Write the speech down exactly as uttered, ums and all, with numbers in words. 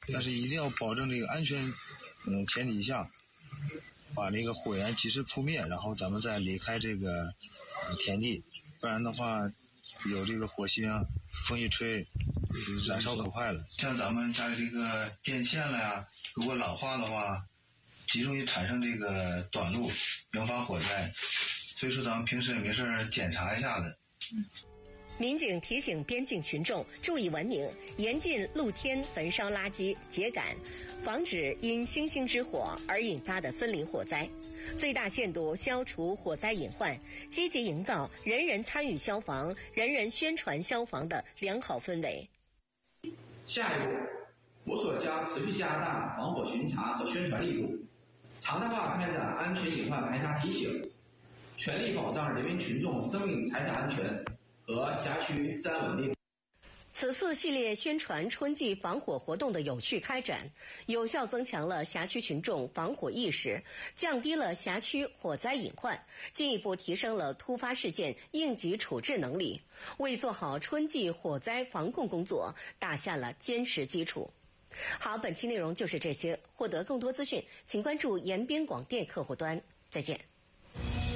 但是一定要保证这个安全，嗯，前提下，把这个火源及时扑灭，然后咱们再离开这个、呃、田地，不然的话，有这个火星啊，风一吹，燃烧可快了。像咱们家里这个电线了呀，如果老化的话，极容易产生这个短路，引发火灾。所以说，咱们平时也没事检查一下的。 嗯。民警提醒边境群众注意文明，严禁露天焚烧垃圾、秸秆，防止因星星之火而引发的森林火灾，最大限度消除火灾隐患，积极营造人人参与消防、人人宣传消防的良好氛围。 下一步，我所将持续加大防火巡查和宣传力度，常态化开展安全隐患排查提醒，全力保障人民群众生命财产安全和辖区治安稳定。 此次系列宣传春季防火活动的有序开展，有效增强了辖区群众防火意识，降低了辖区火灾隐患，进一步提升了突发事件应急处置能力，为做好春季火灾防控工作打下了坚实基础。好，本期内容就是这些。获得更多资讯，请关注延边广电客户端。再见。